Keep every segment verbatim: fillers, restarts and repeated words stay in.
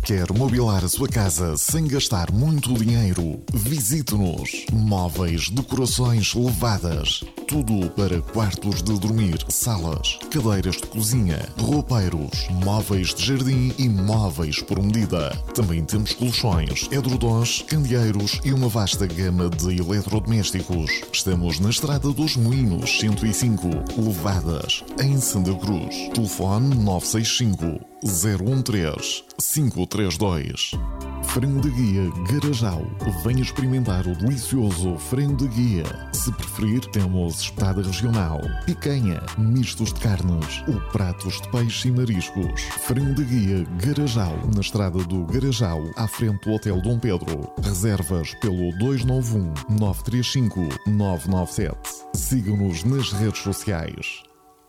Quer mobilar a sua casa sem gastar muito dinheiro? Visite-nos. Móveis, decorações levadas. Tudo para quartos de dormir, salas, cadeiras de cozinha, roupeiros, móveis de jardim e móveis por medida. Também temos colchões, edredons, candeeiros e uma vasta gama de eletrodomésticos. Estamos na Estrada dos Moinhos, cento e cinco, Levadas, em Santa Cruz. Telefone nove seis cinco, zero um três, cinco três dois. Frango de guia Garajal. Venha experimentar o delicioso frango de guia. Se preferir, temos espetada regional, picanha, mistos de carnes ou pratos de peixe e mariscos. Frango de guia Garajal, na estrada do Garajal, à frente do Hotel Dom Pedro. Reservas pelo dois nove um, nove três cinco, nove nove sete. Siga-nos nas redes sociais.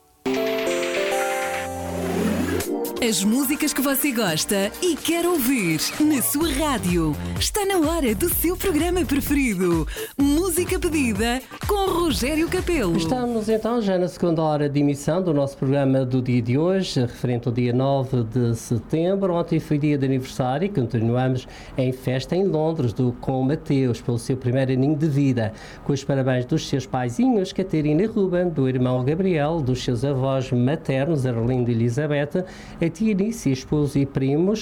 As músicas que você gosta e quer ouvir na sua rádio. Está na hora do seu programa preferido. Música pedida com Rogério Capelo. Estamos então já na segunda hora de emissão do nosso programa do dia de hoje, referente ao dia nove de setembro. Ontem foi dia de aniversário e continuamos em festa em Londres do com Mateus, pelo seu primeiro aninho de vida. Com os parabéns dos seus paizinhos, Catarina e Ruben, do irmão Gabriel, dos seus avós maternos, Arlindo e Elizabeth, a tia Nícia, esposo e primos.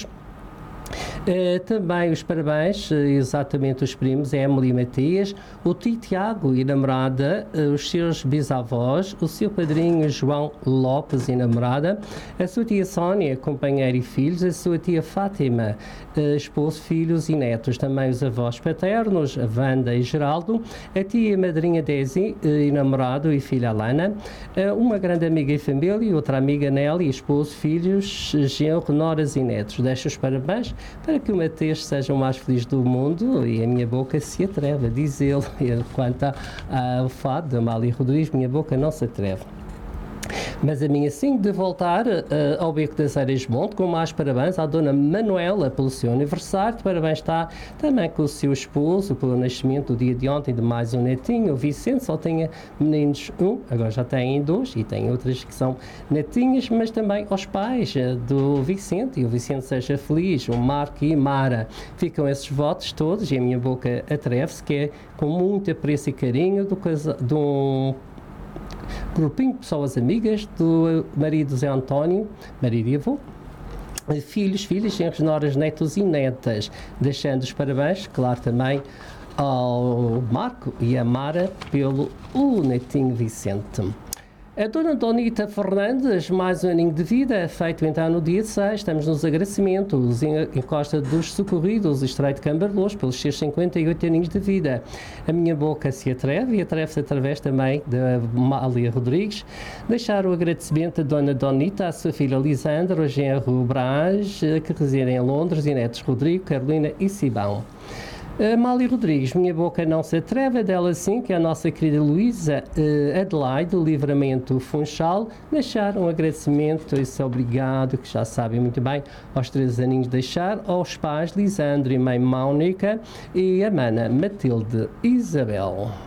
Uh, também os parabéns, uh, exatamente os primos, é Emily e Matias, o tio Tiago e namorada, uh, os seus bisavós, o seu padrinho João Lopes e namorada, a sua tia Sónia, companheira e filhos, a sua tia Fátima, uh, esposo, filhos e netos, também os avós paternos, a Wanda e Geraldo, a tia e madrinha Desi uh, e namorado e filha Alana, uh, uma grande amiga e família, outra amiga Nelly, esposo, filhos, genro, noras e netos. Deixo os parabéns para que o Mateus seja o mais feliz do mundo e a minha boca se atreve a dizê-lo. Quanto ao fado da Amália Rodrigues, minha boca não se atreve. Mas a minha sim, de voltar uh, ao Beco das Eiras Monte, com mais parabéns à Dona Manuela pelo seu aniversário. De parabéns está também com o seu esposo pelo nascimento do dia de ontem de mais um netinho, o Vicente. Só tinha meninos um, agora já têm dois e tem outras que são netinhas, mas também aos pais uh, do Vicente, e o Vicente seja feliz, o Marco e Mara. Ficam esses votos todos e a minha boca atreve-se, que é com muito apreço e carinho do casa, de um grupinho de pessoas amigas do marido Zé António, marido e avô, filhos, filhas, genros, noras, netos e netas, deixando os parabéns, claro, também ao Marco e a Mara pelo o netinho Vicente. A Dona Donita Fernandes, mais um aninho de vida, feito então no dia seis, estamos nos agradecimentos em, em Costa dos Socorridos, Estreito de Cambarlos, pelos seus cinquenta e oito aninhos de vida. A minha boca se atreve e atreve-se através também da Amália Rodrigues. Deixar o agradecimento a Dona Donita, à sua filha Lisandra, ao genro Brás, que residem em Londres, e netos Rodrigo, Carolina e Sibão. Amália Rodrigues, minha boca não se atreve, dela sim, que é a nossa querida Luísa uh, Adelaide, do Livramento Funchal, deixar um agradecimento, esse obrigado, que já sabem muito bem, aos três aninhos, deixar aos pais Lisandro e mãe Mónica e a mana Matilde Isabel.